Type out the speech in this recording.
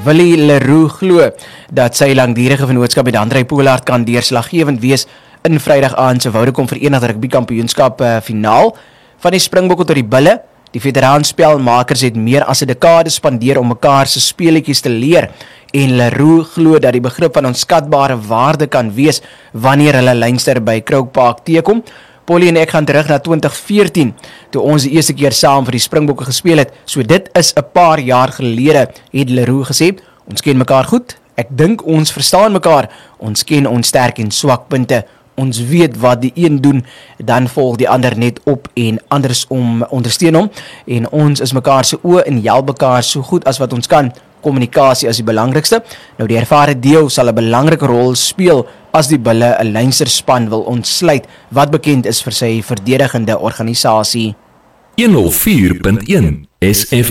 Willie Leroux glo dat sy langdurige vennootskap met André Pollard kan deurslaggewend wees in Vrydag aand se Vodacom Verenigde Rugby Kampioenskap finaal. Van die Springbokke tot die Bulle, die veteranspelmakers het meer as 'n dekade spandeer om mekaar se speletjies te leer en Leroux glo dat die begrip van onskatbare waarde kan wees wanneer hulle Leinster by Croke Park teekom. Polly en ek gaan terug na 2014, toe ons die eerste keer saam vir die Springbokke gespeel het. So dit is 'n paar jaar gelede, het Leroux gesê. Ons ken mekaar goed, ek dink ons verstaan mekaar, ons ken ons sterk en swak punte. Ons weet wat die een doen, dan volg die ander net op en andersom ondersteun hom. En ons is mekaar se oë en help mekaar so goed as wat ons kan. Kommunikasie is die belangrikste. Nou die ervare deel sal 'n belangrike rol speel as die Bulle 'n Leinster span wil ontsluit wat bekend is vir sy verdedigende organisasie. 104.1 SF